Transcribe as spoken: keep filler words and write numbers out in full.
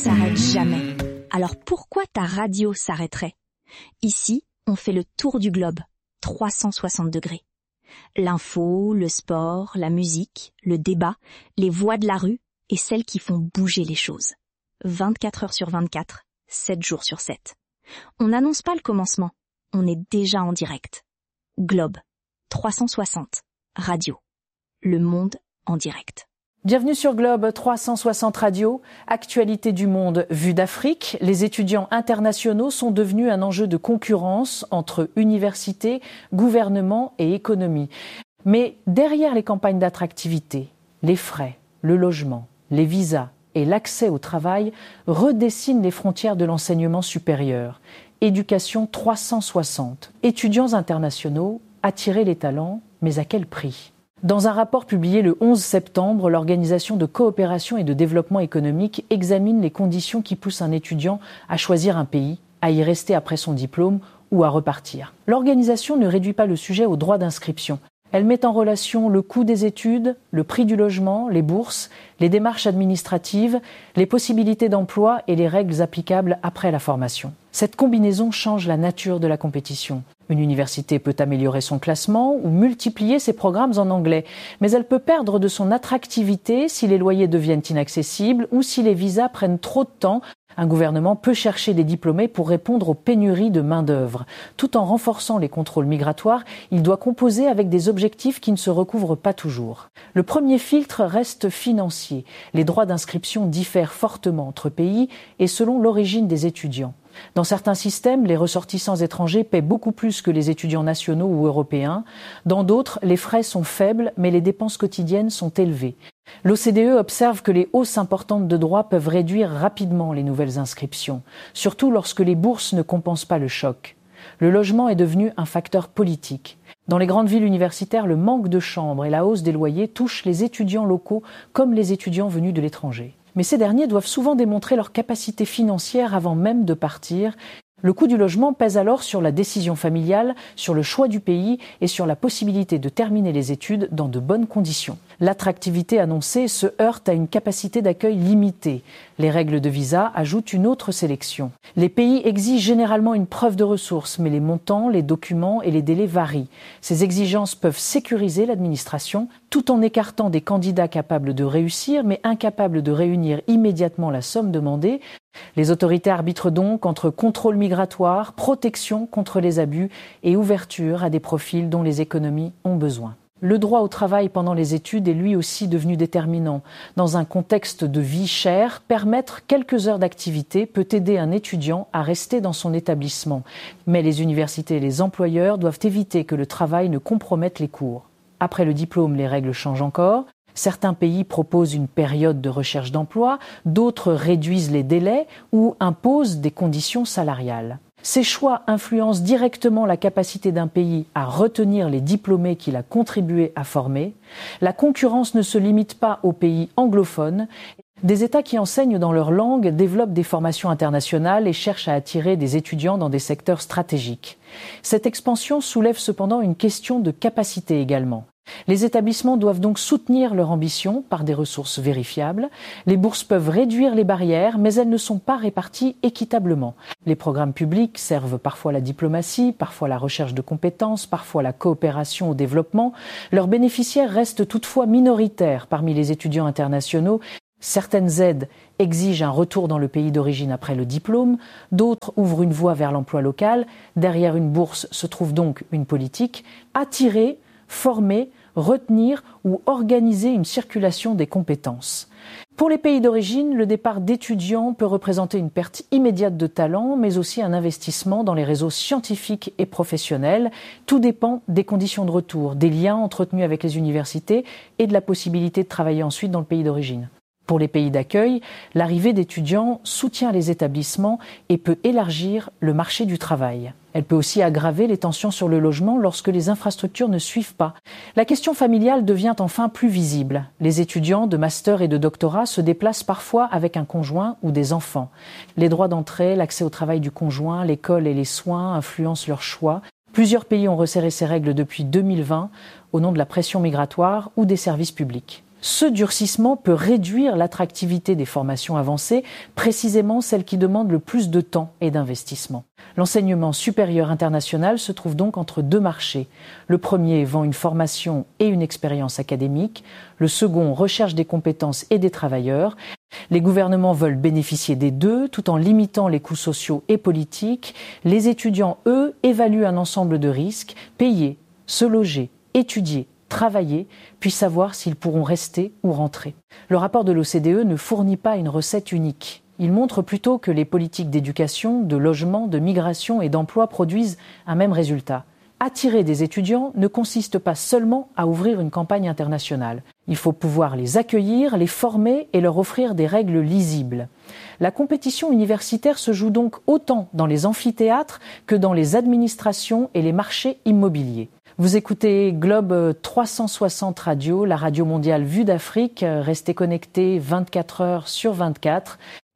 S'arrête jamais. Alors pourquoi ta radio s'arrêterait? Ici, on fait le tour du globe, trois cent soixante degrés. L'info, le sport, la musique, le débat, les voix de la rue et celles qui font bouger les choses. vingt-quatre heures sur vingt-quatre, sept jours sur sept. On n'annonce pas le commencement, on est déjà en direct. Globe, trois cent soixante, radio. Le monde en direct. Bienvenue sur Globe trois cent soixante Radio, actualité du monde vue d'Afrique. Les étudiants internationaux sont devenus un enjeu de concurrence entre universités, gouvernement et économie. Mais derrière les campagnes d'attractivité, les frais, le logement, les visas et l'accès au travail redessinent les frontières de l'enseignement supérieur. Éducation trois cent soixante. Étudiants internationaux, attirer les talents, mais à quel prix ? Dans un rapport publié le onze septembre, l'Organisation de coopération et de développement économique examine les conditions qui poussent un étudiant à choisir un pays, à y rester après son diplôme ou à repartir. L'organisation ne réduit pas le sujet au droit d'inscription. Elle met en relation le coût des études, le prix du logement, les bourses, les démarches administratives, les possibilités d'emploi et les règles applicables après la formation. Cette combinaison change la nature de la compétition. Une université peut améliorer son classement ou multiplier ses programmes en anglais, mais elle peut perdre de son attractivité si les loyers deviennent inaccessibles ou si les visas prennent trop de temps. Un gouvernement peut chercher des diplômés pour répondre aux pénuries de main-d'œuvre. Tout en renforçant les contrôles migratoires, il doit composer avec des objectifs qui ne se recouvrent pas toujours. Le premier filtre reste financier. Les droits d'inscription diffèrent fortement entre pays et selon l'origine des étudiants. Dans certains systèmes, les ressortissants étrangers paient beaucoup plus que les étudiants nationaux ou européens. Dans d'autres, les frais sont faibles, mais les dépenses quotidiennes sont élevées. L'O C D E observe que les hausses importantes de droits peuvent réduire rapidement les nouvelles inscriptions, surtout lorsque les bourses ne compensent pas le choc. Le logement est devenu un facteur politique. Dans les grandes villes universitaires, le manque de chambres et la hausse des loyers touchent les étudiants locaux comme les étudiants venus de l'étranger. Mais ces derniers doivent souvent démontrer leur capacité financière avant même de partir. Le coût du logement pèse alors sur la décision familiale, sur le choix du pays et sur la possibilité de terminer les études dans de bonnes conditions. L'attractivité annoncée se heurte à une capacité d'accueil limitée. Les règles de visa ajoutent une autre sélection. Les pays exigent généralement une preuve de ressources, mais les montants, les documents et les délais varient. Ces exigences peuvent sécuriser l'administration, tout en écartant des candidats capables de réussir, mais incapables de réunir immédiatement la somme demandée. Les autorités arbitrent donc entre contrôle migratoire, protection contre les abus et ouverture à des profils dont les économies ont besoin. Le droit au travail pendant les études est lui aussi devenu déterminant. Dans un contexte de vie chère, permettre quelques heures d'activité peut aider un étudiant à rester dans son établissement. Mais les universités et les employeurs doivent éviter que le travail ne compromette les cours. Après le diplôme, les règles changent encore. Certains pays proposent une période de recherche d'emploi, d'autres réduisent les délais ou imposent des conditions salariales. Ces choix influencent directement la capacité d'un pays à retenir les diplômés qu'il a contribué à former. La concurrence ne se limite pas aux pays anglophones. Des États qui enseignent dans leur langue développent des formations internationales et cherchent à attirer des étudiants dans des secteurs stratégiques. Cette expansion soulève cependant une question de capacité également. Les établissements doivent donc soutenir leur ambition par des ressources vérifiables. Les bourses peuvent réduire les barrières, mais elles ne sont pas réparties équitablement. Les programmes publics servent parfois la diplomatie, parfois la recherche de compétences, parfois la coopération au développement. Leurs bénéficiaires restent toutefois minoritaires parmi les étudiants internationaux. Certaines aides exigent un retour dans le pays d'origine après le diplôme, d'autres ouvrent une voie vers l'emploi local. Derrière une bourse se trouve donc une politique: attirer, former, retenir ou organiser une circulation des compétences. Pour les pays d'origine, le départ d'étudiants peut représenter une perte immédiate de talent, mais aussi un investissement dans les réseaux scientifiques et professionnels. Tout dépend des conditions de retour, des liens entretenus avec les universités et de la possibilité de travailler ensuite dans le pays d'origine. Pour les pays d'accueil, l'arrivée d'étudiants soutient les établissements et peut élargir le marché du travail. Elle peut aussi aggraver les tensions sur le logement lorsque les infrastructures ne suivent pas. La question familiale devient enfin plus visible. Les étudiants de master et de doctorat se déplacent parfois avec un conjoint ou des enfants. Les droits d'entrée, l'accès au travail du conjoint, l'école et les soins influencent leurs choix. Plusieurs pays ont resserré ces règles depuis deux mille vingt au nom de la pression migratoire ou des services publics. Ce durcissement peut réduire l'attractivité des formations avancées, précisément celles qui demandent le plus de temps et d'investissement. L'enseignement supérieur international se trouve donc entre deux marchés. Le premier vend une formation et une expérience académique. Le second recherche des compétences et des travailleurs. Les gouvernements veulent bénéficier des deux tout en limitant les coûts sociaux et politiques. Les étudiants, eux, évaluent un ensemble de risques, payer, se loger, étudier, travailler, puis savoir s'ils pourront rester ou rentrer. Le rapport de l'O C D E ne fournit pas une recette unique. Il montre plutôt que les politiques d'éducation, de logement, de migration et d'emploi produisent un même résultat. Attirer des étudiants ne consiste pas seulement à ouvrir une campagne internationale. Il faut pouvoir les accueillir, les former et leur offrir des règles lisibles. La compétition universitaire se joue donc autant dans les amphithéâtres que dans les administrations et les marchés immobiliers. Vous écoutez Globe trois cent soixante Radio, la radio mondiale vue d'Afrique. Restez connectés vingt-quatre heures sur vingt-quatre.